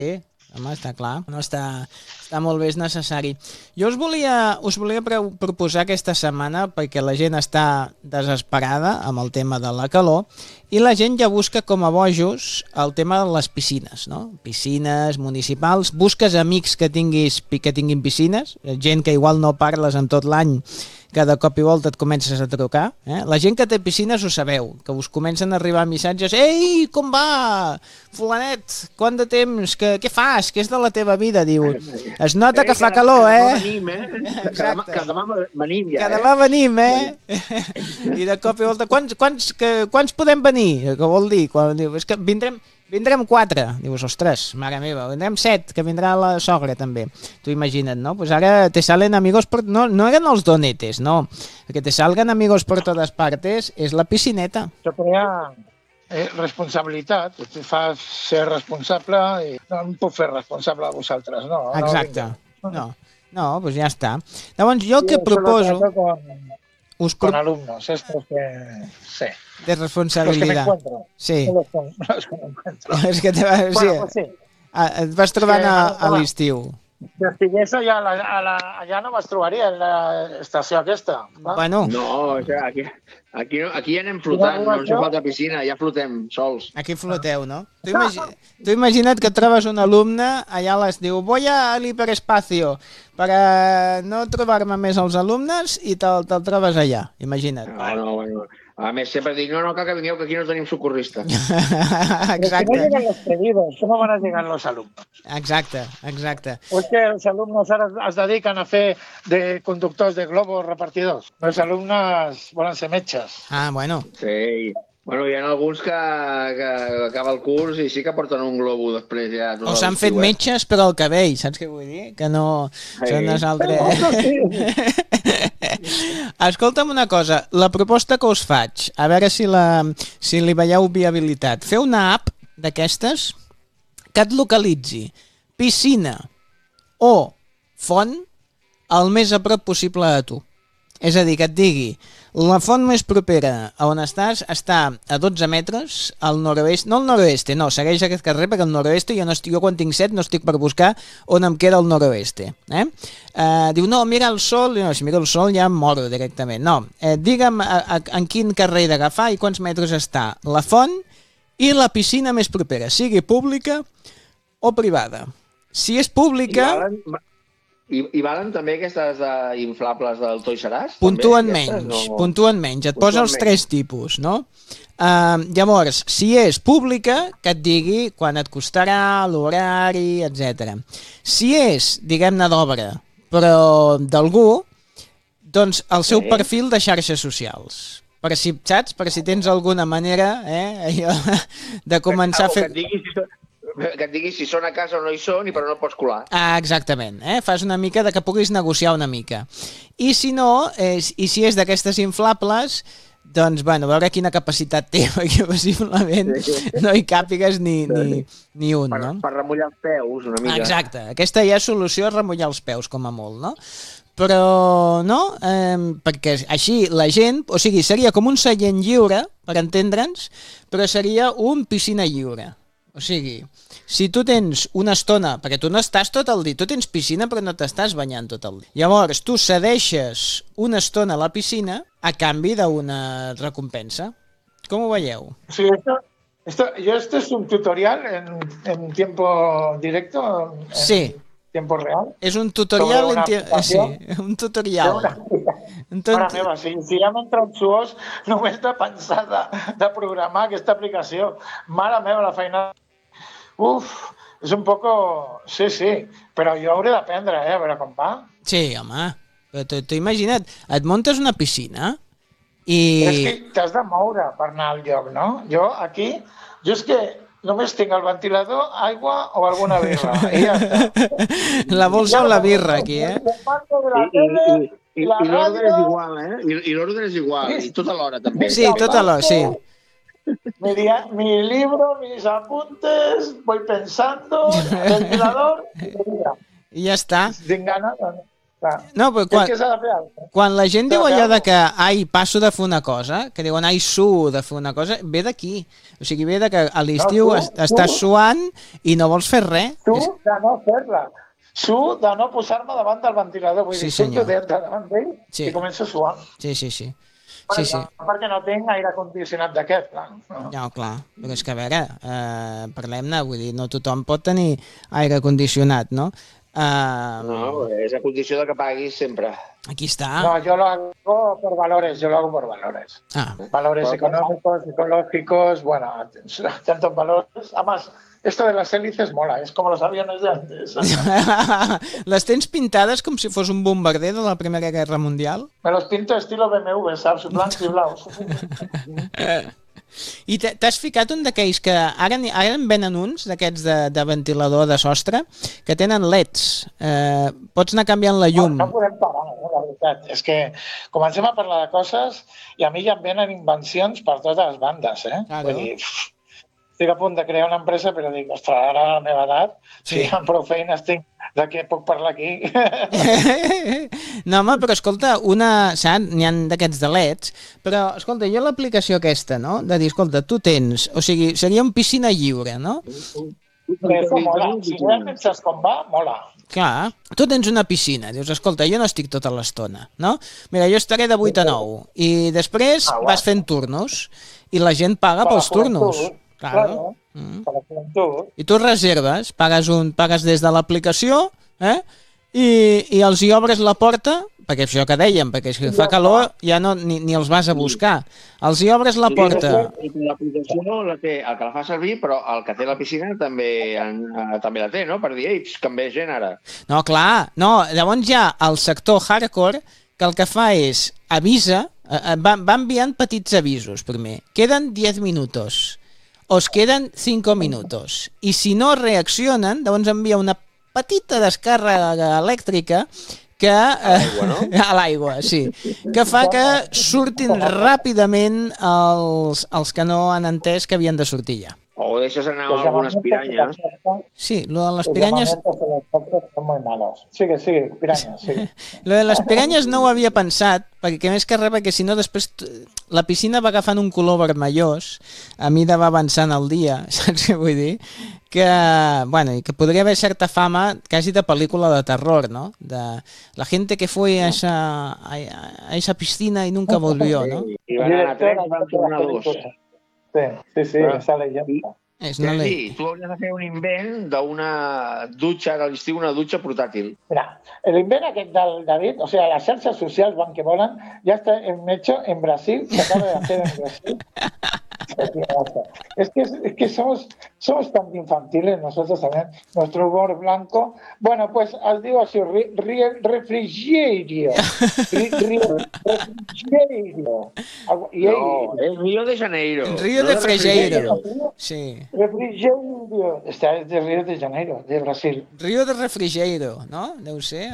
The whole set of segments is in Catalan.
Sí, home, està clar. No està molt bé, és necessari. Jo us volia proposar aquesta setmana, perquè la gent està desesperada amb el tema de la calor, i la gent ja busca com a bojos el tema de les piscines, no? Piscines municipals, busques amics que tinguin piscines, gent que igual no parles en tot l'any, que de cop i volta et comences a trucar. La gent que té piscines ho sabeu, que us comencen a arribar missatges: ei, com va? Fulanet, quant de temps? Què fas? Què és de la teva vida? Diu, es nota que fa calor, Que demà venim, Exacte. Que demà venim ja, Que demà venim, I de cop i volta, quants podem venir? Què vol dir? Diu, és que vindrem 4. Dius, ostres, mare meva, vindrem 7, que vindrà la sogra també. Tu imagina't, no? Pues ara te salen amigos por... No eren els donetes, no. El que te salgan amigos por todas partes és la piscineta. Això crea responsabilitat. Tu fas ser responsable i no em puc fer responsable a vosaltres, no? Exacte. No, doncs ja està. Llavors, jo el que proposo... Con alumnos, estos que... Sí. De responsabilitat. Los que me encuentro. Sí. Los que me encuentro. És que sí. Et vas trobant a l'estiu. Si estigués allà no me'ls trobaria, en l'estació aquesta. Bueno. No, aquí ja anem flotant, no ens fa falta piscina, ja flotem sols. Aquí floteu, no? Tu imagina't que trobes un alumne, allà diu, voy al hiperespacio, per no trobar-me més els alumnes, i te'l trobes allà, imagina't. No, bueno. A més, sempre dic, no cal que vingueu, que aquí no tenim socorrista. Exacte. Pero si no llegan los pedidos, ¿cómo van a llegar los alumnos? Exacte. O es que els alumnes ara es dediquen a fer de conductors de globos repartidors. Els alumnes volen ser metges. Ah, bueno. Sí. Bueno, hi ha alguns que acaba el curs i sí que porten un globo després ja. O s'han fet metges per al cabell, saps què vull dir? Que no són les altres... Escolta'm una cosa, la proposta que us faig, a veure si li veieu viabilitat. Fer una app d'aquestes que et localitzi piscina o font el més a prop possible a tu. És a dir, que et digui, la font més propera a on estàs està a 12 metres al noroest, no al noroeste, no, segueix aquest carrer, perquè al noroeste jo quan tinc set no estic per buscar on em queda el noroeste. Diu, no, mira el sol, no, si mira el sol ja em moro directament. No, digue'm en quin carrer d'agafar i quants metres està la font i la piscina més propera, sigui pública o privada. Si és pública... I valen també aquestes inflables del Toys R Us? Puntuen menys, et posa els 3 tipus, no? Llavors, si és pública, que et digui quan et costarà, l'horari, etc. Si és, diguem-ne, d'obra, però d'algú, doncs el seu perfil de xarxes socials. Per si tens alguna manera de començar a fer... Que et digui si són a casa o no hi són i però no pots colar. Exactament, fas una mica de que puguis negociar una mica. I si no, i si és d'aquestes inflables, doncs, bueno, veure quina capacitat té, perquè possiblement no hi càpigues ni un, no? Per remullar els peus, una mica. Exacte, aquesta ja és solució, remullar els peus, com a molt, no? Però no, perquè així la gent, o sigui, seria com un seient lliure, per entendre'ns, però seria un piscina lliure. O sigui, si tu tens una estona, perquè tu no estàs tot el dia, tu tens piscina però no t'estàs banyant tot el dia. Llavors, tu cedeixes una estona a la piscina a canvi d'una recompensa. Com ho veieu? Sí, esto es un tutorial en tiempo directo, en tiempo real. És un tutorial, un tutorial. Mare meva, si ja m'entra un suós només de pensar de programar aquesta aplicació. Mare meva, la feina... és un poco... Sí, però jo hauré d'aprendre, a veure com va. Sí, home, però t'ho imagina't, et muntes una piscina i... És que t'has de moure per anar al lloc, no? Jo és que només tinc el ventilador, aigua o alguna birra. I ja està. La bolsa o la birra, aquí, I l'ordre és igual, I l'ordre és igual, i tot alhora, també. Sí, tot alhora, sí. Mi libro, mis apuntes, voy pensando, ventilador, i ja està. Tinc ganes, No, però quan la gent diu allò de que ai, passo de fer una cosa, que diuen ai, suo de fer una cosa, ve d'aquí. O sigui, ve de que a l'estiu estàs suant i no vols fer res. De no fer-la. De no posar-me davant del ventilador. Vull dir, surto davant d'ell i començo a suar. Sí. Perquè no tinc aire condicionat d'aquest, clar. No, clar, però és que a veure, parlem-ne, vull dir, no tothom pot tenir aire condicionat, no? No, es a condició de que paguis sempre. Aquí está. No, yo lo hago por valores, Valores económicos, psicológicos, bueno, tantos valores. Además, esto de las hélices mola, es como los aviones de antes. Les tens pintades com si fos un bombarder de la Primera Guerra Mundial? Me los pinto estilo BMW, saps? Blancs i blaus. I t'has ficat un d'aquells que ara en venen uns d'aquests de ventilador de sostre que tenen leds, pots anar canviant la llum. No podem parar, la veritat, és que comencem a parlar de coses i a mi ja em venen invencions per totes les bandes, Vull dir, estic a punt de crear una empresa, però dic, ostres, ara a la meva edat, si amb prou feines tinc de què puc parlar aquí. No, home, però escolta, n'hi ha d'aquests de LEDs, però, escolta, jo l'aplicació aquesta, no?, de dir, escolta, tu tens, o sigui, seria una piscina lliure, no? Això mola, si realment saps com va, mola. Clar, tu tens una piscina, dius, escolta, jo no estic tota l'estona, no? Mira, jo estaré de 8 a 9, i després vas fent turnos, i la gent paga pels turnos. Claro. I tu reserves, pagues des de l'aplicació, i els hi obres la porta, perquè això que dèiem, perquè si fa calor ja ni els vas a buscar. Els hi obres la porta. L'aplicació el que la fa servir, però el que té la piscina també la té, no? Per dir, ei, que em ve gent ara. No, clar, no, llavors hi ha el sector hardcore que el que fa és avisa, va enviant petits avisos primer. Queden 10 minutos. Os queden 5 minutos. I si no reaccionen, llavors envia una petita descàrrega elèctrica que... A l'aigua, sí. Que fa que surtin ràpidament els que no han entès que havien de sortir ja. O deixes anar algunes piranyes. Sí, lo de les piranyes... Son muy malos. Sigue, piranyes, sí. Lo de les piranyes no ho havia pensat, perquè més que res, perquè si no després la piscina va agafant un color vermellós, a mida va avançant el dia, saps què vull dir? Que, bueno, i que podria haver certa fama quasi de pel·lícula de terror, ¿no? De la gente que fue a esa piscina y nunca volvió, ¿no? I van anar 3 i van tornar 2. Sí, esa leyenda. És una ley. Sí, tu hauries de fer un invent d'una dutxa, a l'estiu una dutxa portàtil. Mira, l'invent aquest del David, o sea, las xarxes socials van que volen, ya está hecho en Brasil, se acaba de hacer en Brasil. Es que somos tan infantiles nosotros también, nuestro humor blanco. Bueno, pues os digo así, refrigerio. Refrigerio. No, es Río de Janeiro. Río de Frejeiro. Sí. Refrigerio. Esta es de Río de Janeiro, de Brasil. Río de Refrigeiro, no? Deu ser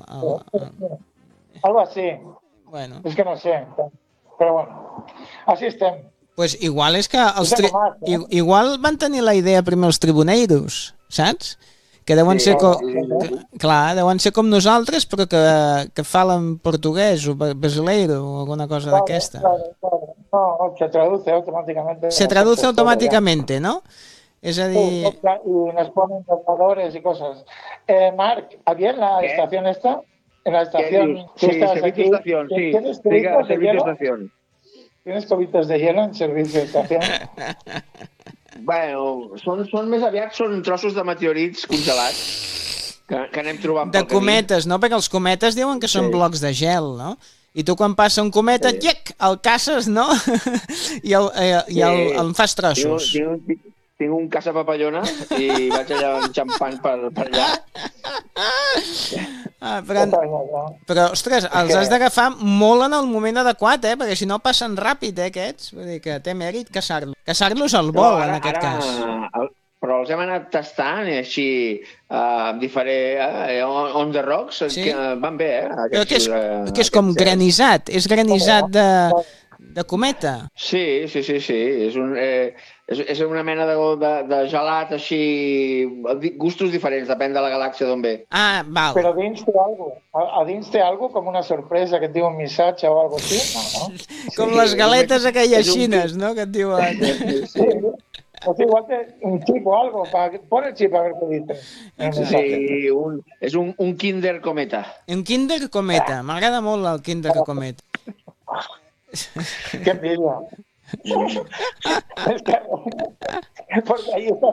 algo así. Bueno. Es que no sé, però bueno, així estem. Pues igual és que igual van tenir la idea primer els tribuneiros, saps? Que deuen ser clar, deuen ser com nosaltres, però que falen portuguès o brasileiro o alguna cosa d'aquesta. No, se traduce automáticamente. Se traduce automáticamente, ¿no? Es a dir... Y nos ponen computadores y cosas. Marc, ¿aquí en la estación esta? En la estación... Sí, servicio estación, sí. Diga servicio estación. ¿Tienes cobitos de hielo en servicio de estación? Bueno, són més aviat trossos de meteorits congelats que anem trobant de cometes, no? Perquè els cometes diuen que són blocs de gel, no? I tu quan passa un cometa, el caces, no? I el fas trossos. Tinc un caçapapallona i vaig allà enxampant per allà. Però, ostres, els has d'agafar molt en el moment adequat, perquè si no passen ràpid, aquests. Vull dir que té mèrit caçar-los. Caçar-los al vol, en aquest cas. Però els hem anat tastant així, on the rocks, que van bé, que és com granissat. És granissat De cometa? Sí. És una mena de gelat així, gustos diferents, depèn de la galàxia d'on ve. Ah, val. Però dins té alguna cosa. A dins té alguna com una sorpresa que et diu un missatge o alguna cosa així, no? Com les galetes aquelles xines, no?, que et diuen... Sí. O sea, igual un chip o algo, pon el chip a ver qué dice. Sí, és un Kinder Cometa. Un Kinder Cometa, m'agrada molt el Kinder Cometa. Qué envidia. Es que, porque ahí está